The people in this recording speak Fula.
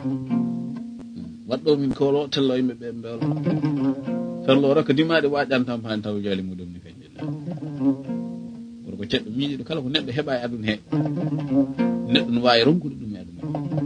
waɗɗo min kolo tello yimɓe ɓe mbewlo ferlo rokka dimaɗe waƴan tan fani taw jali muɗum ni kañƴilla ko ceɗɗo miijiɗo kala ko neɗɗo heɓa e aduna he neɗɗo no wawi ronkude ɗum e aduna